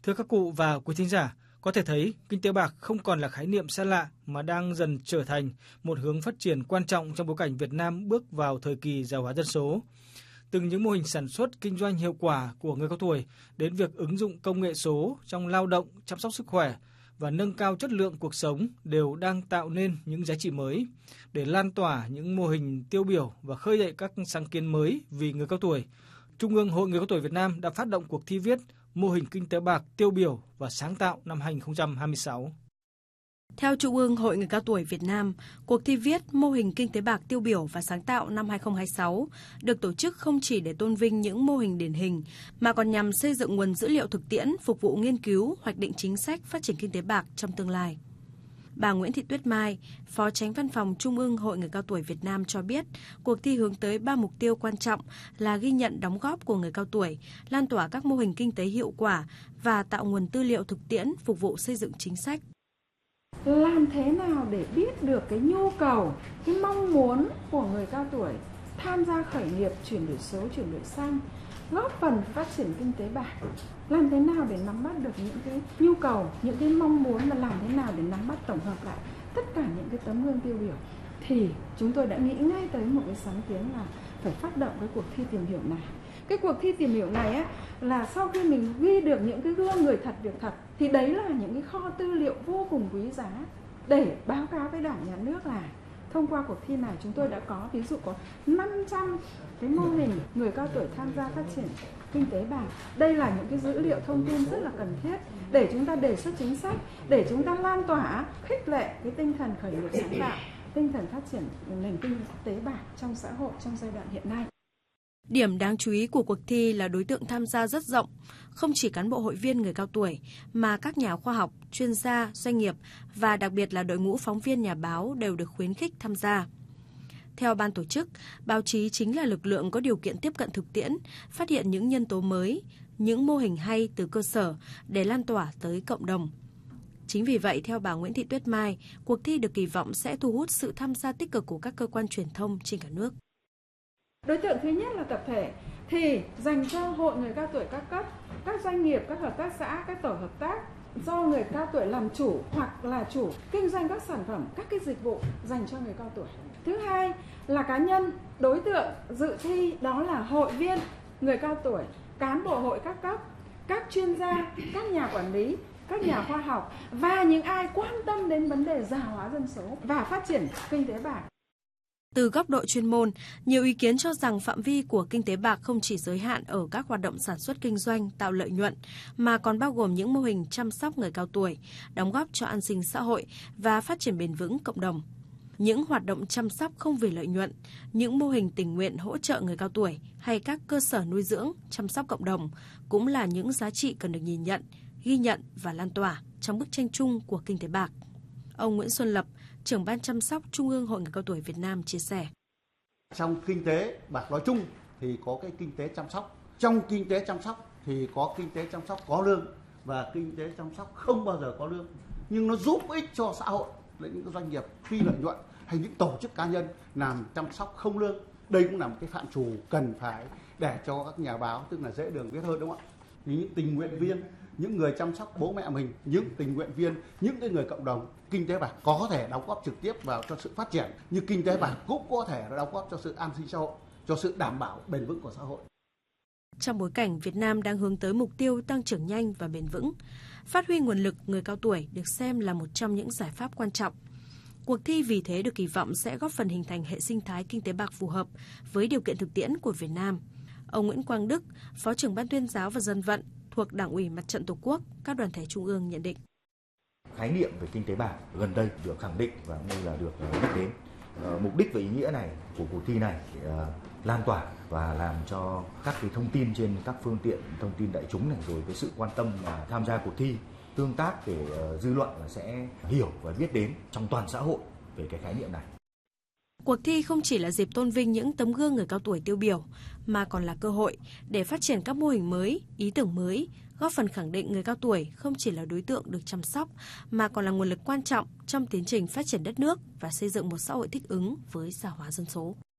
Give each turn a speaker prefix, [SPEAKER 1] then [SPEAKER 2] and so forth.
[SPEAKER 1] Thưa các cụ và quý thính giả, có thể thấy kinh tế bạc không còn là khái niệm xa lạ mà đang dần trở thành một hướng phát triển quan trọng trong bối cảnh Việt Nam bước vào thời kỳ già hóa dân số. Từ những mô hình sản xuất kinh doanh hiệu quả của người cao tuổi đến việc ứng dụng công nghệ số trong lao động, chăm sóc sức khỏe và nâng cao chất lượng cuộc sống đều đang tạo nên những giá trị mới để lan tỏa những mô hình tiêu biểu và khơi dậy các sáng kiến mới vì người cao tuổi. Trung ương Hội Người cao tuổi Việt Nam đã phát động cuộc thi viết mô hình kinh tế bạc tiêu biểu và sáng tạo năm 2026.
[SPEAKER 2] Theo Trung ương Hội Người cao tuổi Việt Nam, cuộc thi viết mô hình kinh tế bạc tiêu biểu và sáng tạo năm 2026 được tổ chức không chỉ để tôn vinh những mô hình điển hình mà còn nhằm xây dựng nguồn dữ liệu thực tiễn phục vụ nghiên cứu, hoạch định chính sách phát triển kinh tế bạc trong tương lai. Bà Nguyễn Thị Tuyết Mai, Phó Chánh Văn phòng Trung ương Hội Người cao tuổi Việt Nam cho biết, cuộc thi hướng tới 3 mục tiêu quan trọng là ghi nhận đóng góp của người cao tuổi, lan tỏa các mô hình kinh tế hiệu quả và tạo nguồn tư liệu thực tiễn phục vụ xây dựng chính sách.
[SPEAKER 3] Làm thế nào để biết được cái nhu cầu, cái mong muốn của người cao tuổi tham gia khởi nghiệp, chuyển đổi số, chuyển đổi xanh, góp phần phát triển kinh tế bạc. Làm thế nào để nắm bắt được những cái nhu cầu, những cái mong muốn và làm thế nào để nắm bắt tổng hợp lại tất cả những cái tấm gương tiêu biểu. Thì chúng tôi đã nghĩ ngay tới một cái sáng kiến là phải phát động cái cuộc thi tìm hiểu này. Cái cuộc thi tìm hiểu này á, là sau khi mình ghi được những cái gương người thật việc thật thì đấy là những cái kho tư liệu vô cùng quý giá để báo cáo với Đảng, Nhà nước là thông qua cuộc thi này chúng tôi đã có ví dụ có 500 cái mô hình người cao tuổi tham gia phát triển kinh tế bạc. Đây là những cái dữ liệu thông tin rất là cần thiết để chúng ta đề xuất chính sách, để chúng ta lan tỏa, khích lệ cái tinh thần khởi nghiệp sáng tạo, tinh thần phát triển nền kinh tế bạc trong xã hội trong giai đoạn hiện nay.
[SPEAKER 2] Điểm đáng chú ý của cuộc thi là đối tượng tham gia rất rộng, không chỉ cán bộ hội viên người cao tuổi, mà các nhà khoa học, chuyên gia, doanh nghiệp và đặc biệt là đội ngũ phóng viên nhà báo đều được khuyến khích tham gia. Theo ban tổ chức, báo chí chính là lực lượng có điều kiện tiếp cận thực tiễn, phát hiện những nhân tố mới, những mô hình hay từ cơ sở để lan tỏa tới cộng đồng. Chính vì vậy, theo bà Nguyễn Thị Tuyết Mai, cuộc thi được kỳ vọng sẽ thu hút sự tham gia tích cực của các cơ quan truyền thông trên cả nước.
[SPEAKER 3] Đối tượng thứ nhất là tập thể thì dành cho hội người cao tuổi các cấp, các doanh nghiệp, các hợp tác xã, các tổ hợp tác do người cao tuổi làm chủ hoặc là chủ kinh doanh các sản phẩm, các cái dịch vụ dành cho người cao tuổi. Thứ hai là cá nhân, đối tượng dự thi đó là hội viên người cao tuổi, cán bộ hội các cấp, các chuyên gia, các nhà quản lý, các nhà khoa học và những ai quan tâm đến vấn đề già hóa dân số và phát triển kinh tế bạc.
[SPEAKER 2] Từ góc độ chuyên môn, nhiều ý kiến cho rằng phạm vi của kinh tế bạc không chỉ giới hạn ở các hoạt động sản xuất kinh doanh tạo lợi nhuận, mà còn bao gồm những mô hình chăm sóc người cao tuổi, đóng góp cho an sinh xã hội và phát triển bền vững cộng đồng. Những hoạt động chăm sóc không vì lợi nhuận, những mô hình tình nguyện hỗ trợ người cao tuổi hay các cơ sở nuôi dưỡng, chăm sóc cộng đồng cũng là những giá trị cần được nhìn nhận, ghi nhận và lan tỏa trong bức tranh chung của kinh tế bạc. Ông Nguyễn Xuân Lập, trưởng ban chăm sóc Trung ương Hội Người cao tuổi Việt Nam chia sẻ.
[SPEAKER 4] Trong kinh tế bạc nói chung thì có cái kinh tế chăm sóc. Trong kinh tế chăm sóc thì có kinh tế chăm sóc có lương và kinh tế chăm sóc không bao giờ có lương. Nhưng nó giúp ích cho xã hội, là những doanh nghiệp phi lợi nhuận hay những tổ chức cá nhân làm chăm sóc không lương. Đây cũng là một cái phạm trù cần phải để cho các nhà báo, tức là dễ đường viết hơn, đúng không ạ? Những tình nguyện viên, những người chăm sóc bố mẹ mình, những tình nguyện viên, những cái người cộng đồng, kinh tế bạc có thể đóng góp trực tiếp vào cho sự phát triển, như kinh tế bạc cũng có thể đóng góp cho sự an sinh xã hội, cho sự đảm bảo bền vững của xã hội.
[SPEAKER 2] Trong bối cảnh Việt Nam đang hướng tới mục tiêu tăng trưởng nhanh và bền vững, phát huy nguồn lực người cao tuổi được xem là một trong những giải pháp quan trọng. Cuộc thi vì thế được kỳ vọng sẽ góp phần hình thành hệ sinh thái kinh tế bạc phù hợp với điều kiện thực tiễn của Việt Nam. Ông Nguyễn Quang Đức, Phó trưởng Ban Tuyên giáo và Dân vận thuộc Đảng ủy Mặt trận Tổ quốc, các đoàn thể trung ương nhận định.
[SPEAKER 5] Khái niệm về kinh tế bạc gần đây được khẳng định và cũng như là được nhắc đến. Mục đích và ý nghĩa này của cuộc thi này để lan tỏa và làm cho các cái thông tin trên các phương tiện thông tin đại chúng này, rồi cái sự quan tâm và tham gia cuộc thi, tương tác để dư luận sẽ hiểu và biết đến trong toàn xã hội về cái khái niệm này.
[SPEAKER 2] Cuộc thi không chỉ là dịp tôn vinh những tấm gương người cao tuổi tiêu biểu, mà còn là cơ hội để phát triển các mô hình mới, ý tưởng mới, góp phần khẳng định người cao tuổi không chỉ là đối tượng được chăm sóc, mà còn là nguồn lực quan trọng trong tiến trình phát triển đất nước và xây dựng một xã hội thích ứng với già hóa dân số.